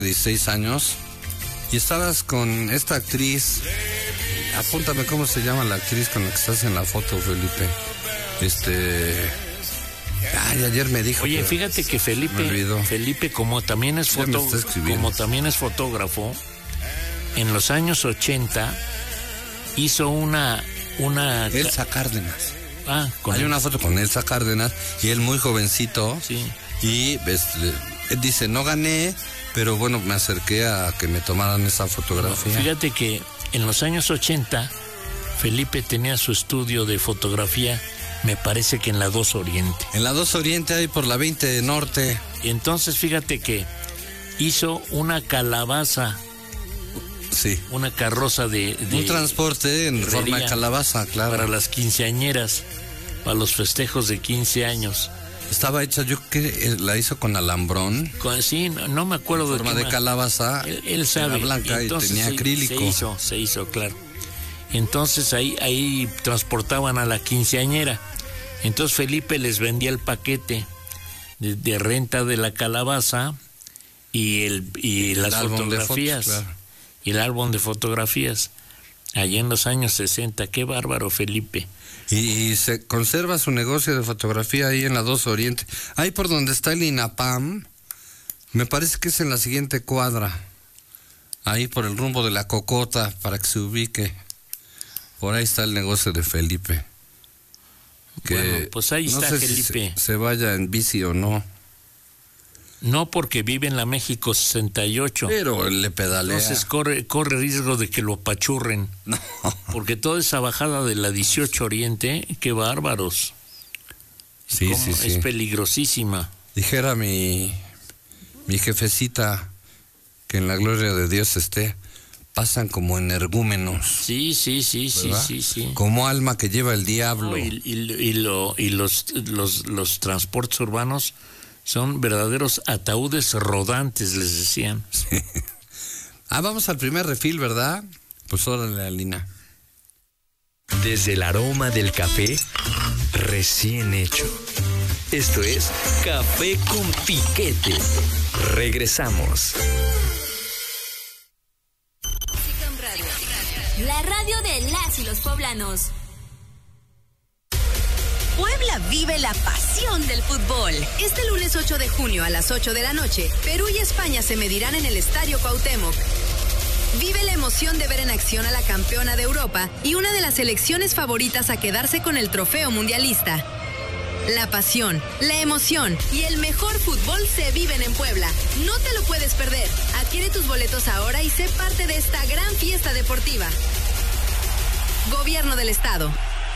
16 años y estabas con esta actriz. Apúntame cómo se llama la actriz con la que estás en la foto, Felipe. Ayer me dijo. Oye, fíjate que Felipe como también es fotógrafo, en los años 80 hizo una Elsa Cárdenas. Hay él. una foto con Elsa Cárdenas y él muy jovencito. Sí. Y él dice, no gané, pero bueno, me acerqué a que me tomaran esa fotografía. Fíjate que en los años 80 Felipe tenía su estudio de fotografía, me parece que en la 2 Oriente. En la 2 Oriente, ahí por la 20 Norte. Y entonces fíjate que hizo una calabaza. Sí. Una carroza de un transporte en forma de calabaza, claro. Para las quinceañeras, para los festejos de 15 años. Estaba hecha, yo que la hizo con alambrón. Sí, no me acuerdo de forma de calabaza. Él sabe. Era blanca y tenía acrílico. Se hizo, claro. Entonces ahí transportaban a la quinceañera. Entonces Felipe les vendía el paquete de renta de la calabaza y las fotografías. Fotos, claro. Y el álbum de fotografías. Allá en los años 60. Qué bárbaro, Felipe. Y se conserva su negocio de fotografía ahí en la 2 Oriente. Ahí por donde está el INAPAM, me parece que es en la siguiente cuadra. Ahí por el rumbo de la Cocota, para que se ubique. Por ahí está el negocio de Felipe. Bueno, pues ahí está Felipe. Si se vaya en bici o no. No, porque vive en la México 68. Pero él le pedalea. Entonces corre riesgo de que lo apachurren. No. Porque toda esa bajada de la 18 Oriente, qué bárbaros. Sí. Es peligrosísima. Dijera mi jefecita, que en la gloria de Dios esté, pasan como energúmenos. Sí. Como alma que lleva el diablo. Y los transportes urbanos son verdaderos ataúdes rodantes, les decían. Sí. Vamos al primer refil, ¿verdad? Pues órale, Alina. Desde el aroma del café recién hecho. Esto es Café con Piquete. Regresamos. La radio de las y los poblanos. Puebla vive la pasión del fútbol. Este lunes 8 de junio a las 8 de la noche, Perú y España se medirán en el Estadio Cuauhtémoc. Vive la emoción de ver en acción a la campeona de Europa y una de las selecciones favoritas a quedarse con el trofeo mundialista. La pasión, la emoción y el mejor fútbol se viven en Puebla. No te lo puedes perder. Adquiere tus boletos ahora y sé parte de esta gran fiesta deportiva. Gobierno del Estado.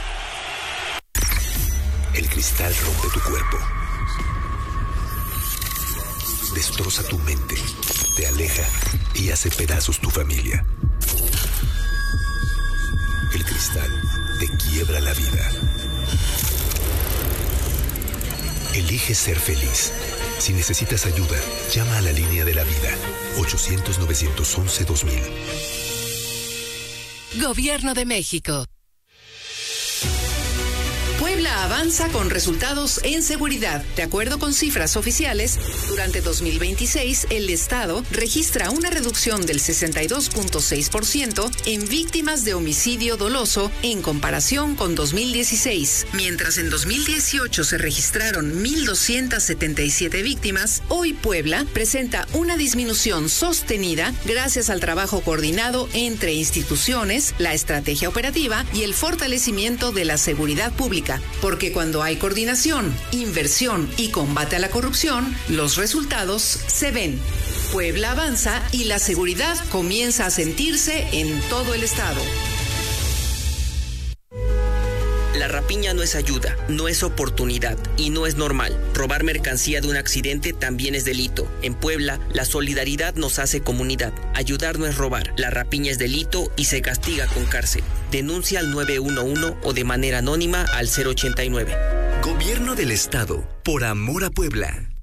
El cristal rompe tu cuerpo, destroza tu mente, te aleja y hace pedazos tu familia. El cristal te quiebra la vida. Elige ser feliz. Si necesitas ayuda, llama a la línea de la vida, 800-911-2000. Gobierno de México. Puebla avanza con resultados en seguridad. De acuerdo con cifras oficiales, durante 2026 el Estado registra una reducción del 62.6% en víctimas de homicidio doloso en comparación con 2016. Mientras en 2018 se registraron 1,277 víctimas, hoy Puebla presenta una disminución sostenida gracias al trabajo coordinado entre instituciones, la estrategia operativa y el fortalecimiento de la seguridad pública. Porque cuando hay coordinación, inversión y combate a la corrupción, los resultados se ven. Puebla avanza y la seguridad comienza a sentirse en todo el estado. La rapiña no es ayuda, no es oportunidad y no es normal. Robar mercancía de un accidente también es delito. En Puebla, la solidaridad nos hace comunidad. Ayudar no es robar. La rapiña es delito y se castiga con cárcel. Denuncia al 911 o de manera anónima al 089. Gobierno del Estado, por amor a Puebla.